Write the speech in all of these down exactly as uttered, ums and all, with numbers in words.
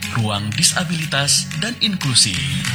Ruang Disabilitas dan Inklusi.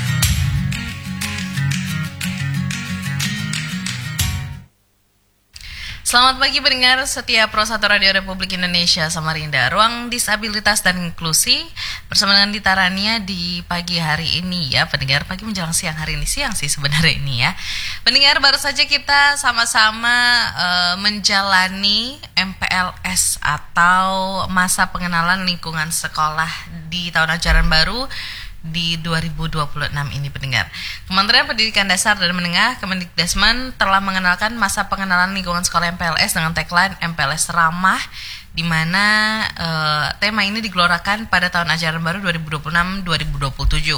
Selamat pagi pendengar setia Pro satu Radio Republik Indonesia Samarinda, Ruang Disabilitas dan Inklusi bersama dengan Dita Rania di pagi hari ini ya pendengar, pagi menjelang siang hari ini, siang sih sebenarnya ini ya. Pendengar, baru saja kita sama-sama uh, menjalani M P L S atau masa pengenalan lingkungan sekolah di tahun ajaran baru di dua ribu dua puluh enam ini pendengar. Kementerian Pendidikan Dasar dan Menengah Kemendikbudrismen telah mengenalkan masa pengenalan lingkungan sekolah M P L S dengan tagline M P L S Ramah, di mana uh, tema ini digelorakan pada tahun ajaran baru dua ribu dua puluh enam dua ribu dua puluh tujuh.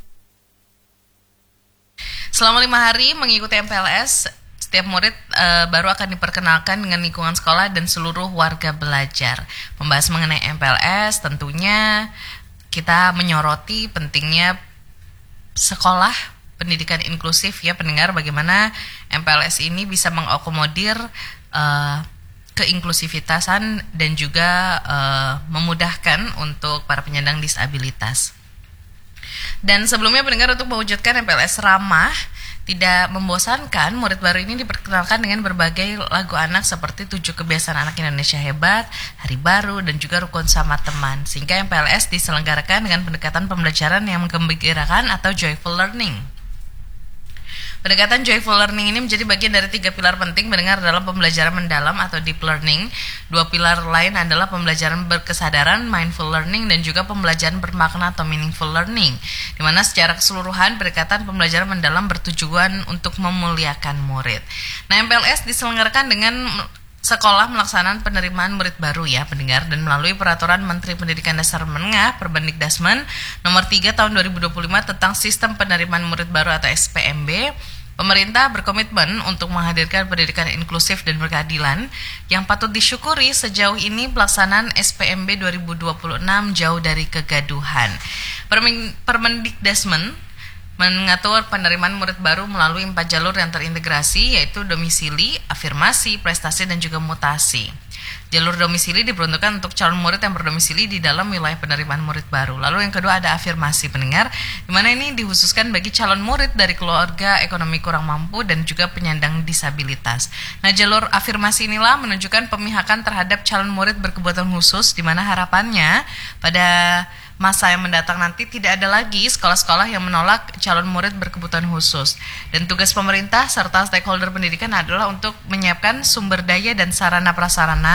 Selama lima hari mengikuti M P L S, setiap murid uh, baru akan diperkenalkan dengan lingkungan sekolah dan seluruh warga belajar. Membahas mengenai M P L S, tentunya kita menyoroti pentingnya sekolah pendidikan inklusif ya pendengar, bagaimana M P L S ini bisa mengakomodir uh, keinklusivitasan dan juga uh, memudahkan untuk para penyandang disabilitas. Dan sebelumnya pendengar, untuk mewujudkan M P L S ramah tidak membosankan, murid baru ini diperkenalkan dengan berbagai lagu anak seperti Tujuh Kebiasaan Anak Indonesia Hebat, Hari Baru, dan juga Rukun Sama Teman. Sehingga M P L S diselenggarakan dengan pendekatan pembelajaran yang menggembirakan atau joyful learning. Pendekatan joyful learning ini menjadi bagian dari tiga pilar penting mendengar dalam pembelajaran mendalam atau deep learning. Dua pilar lain adalah pembelajaran berkesadaran, mindful learning, dan juga pembelajaran bermakna atau meaningful learning, di mana secara keseluruhan pendekatan pembelajaran mendalam bertujuan untuk memuliakan murid. Nah, M P L S diselenggarakan dengan sekolah melaksanakan penerimaan murid baru ya pendengar, dan melalui peraturan Menteri Pendidikan Dasar Menengah Permendikdasmen nomor tiga tahun dua ribu dua puluh lima tentang sistem penerimaan murid baru atau S P M B. Pemerintah berkomitmen untuk menghadirkan pendidikan inklusif dan berkeadilan. Yang patut disyukuri, sejauh ini pelaksanaan S P M B dua ribu dua puluh enam jauh dari kegaduhan. Permendikdasmen mengatur penerimaan murid baru melalui empat jalur yang terintegrasi, yaitu domisili, afirmasi, prestasi, dan juga mutasi. Jalur domisili diperuntukkan untuk calon murid yang berdomisili di dalam wilayah penerimaan murid baru. Lalu yang kedua ada afirmasi pendengar, di mana ini dikhususkan bagi calon murid dari keluarga ekonomi kurang mampu dan juga penyandang disabilitas. Nah, jalur afirmasi inilah menunjukkan pemihakan terhadap calon murid berkebutuhan khusus, di mana harapannya pada masa yang mendatang nanti tidak ada lagi sekolah-sekolah yang menolak calon murid berkebutuhan khusus. Dan tugas pemerintah serta stakeholder pendidikan adalah untuk menyiapkan sumber daya dan sarana prasarana